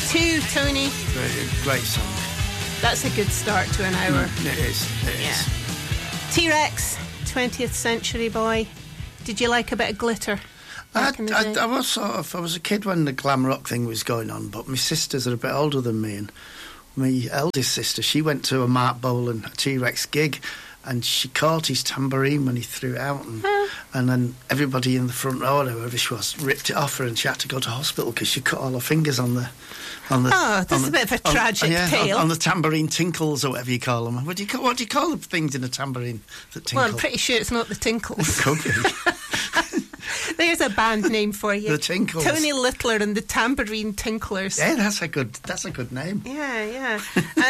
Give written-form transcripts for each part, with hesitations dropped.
2, Tony. Great song. That's a good start to an hour. It is. T-Rex, 20th Century Boy. Did you like a bit of glitter? I was a kid when the glam rock thing was going on, but my sisters are a bit older than me, and my eldest sister, she went to a Mark Bolan, a T-Rex gig, and she caught his tambourine when he threw it out, and then everybody in the front row, whoever she was, ripped it off her, and she had to go to hospital because she cut all her fingers on the... That's a bit of a tragic tale. On the tambourine tinkles, or whatever you call them. What do you call the things in a tambourine that tinkle? Well, I'm pretty sure it's not the tinkles. It could be. There's a band name for you. The Tinkles. Tony Littler and the Tambourine Tinklers. Yeah, that's a good name. Yeah.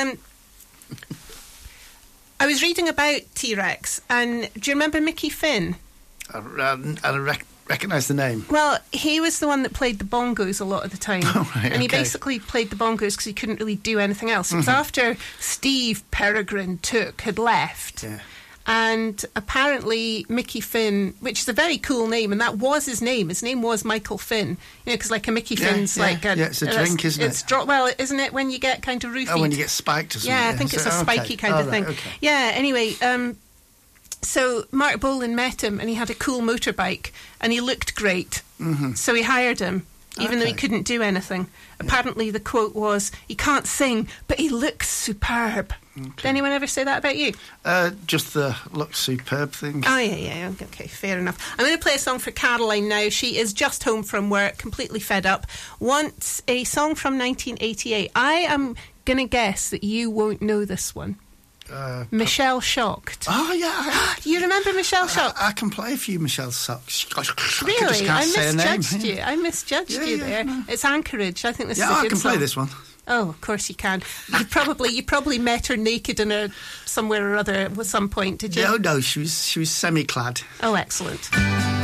I was reading about T-Rex, and do you remember Mickey Finn? I recognise the name. Well, he was the one that played the bongos a lot of the time. Oh, right, and he basically played the bongos because he couldn't really do anything else. It was after Steve Peregrine had left. Yeah. And apparently Mickey Finn, which is a very cool name, and that was his name. His name was Michael Finn. You know, because like a Mickey Finn's like a... Yeah, it's a drink, isn't it? Well, isn't it when you get kind of roofied? Oh, when you get spiked or something. Yeah, I think it's a spiky kind of thing. Okay. Yeah, anyway, so Mark Bolan met him, and he had a cool motorbike, and he looked great. Mm-hmm. So he hired him, even though he couldn't do anything. Apparently the quote was, he can't sing, but he looks superb. Okay. Did anyone ever say that about you? Just the look superb thing. Oh, yeah. Okay, fair enough. I'm going to play a song for Caroline now. She is just home from work, completely fed up. Wants a song from 1988. I am going to guess that you won't know this one. Michelle Shocked. Oh, yeah. You remember Michelle Shocked? I can play a few Michelle Shocked. Really? I misjudged you. I misjudged you there. No. It's Anchorage. I think this is a good song. Yeah, I can play this one. Oh, of course you can. You probably met her naked in somewhere or other at some point, did you? No, she was semi-clad. Oh, excellent.